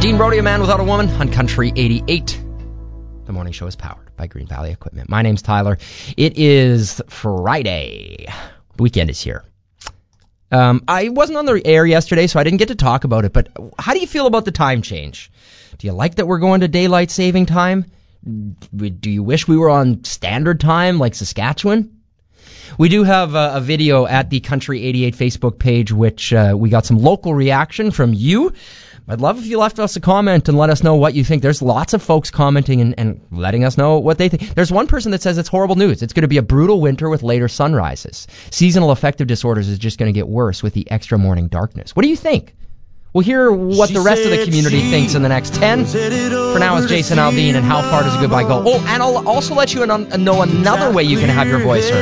Dean Brody, a man without a woman, on Country 88. The morning show is powered by Green Valley Equipment. My name's Tyler. It is Friday. The weekend is here. I wasn't on the air yesterday, so I didn't get to talk about it, but how do you feel about the time change? Do you like that we're going to daylight saving time? Do you wish we were on standard time like Saskatchewan? We do have a video at the Country 88 Facebook page, which we got some local reaction from you. I'd love if you left us a comment and let us know what you think. There's lots of folks commenting and letting us know what they think. There's one person that says it's horrible news. It's going to be a brutal winter with later sunrises. Seasonal affective disorders is just going to get worse with the extra morning darkness. What do you think? We'll hear what the rest of the community thinks in the next 10. For now, it's Jason Aldean, and how far does a goodbye go? Oh, and I'll also let you know another way you can have your voice heard.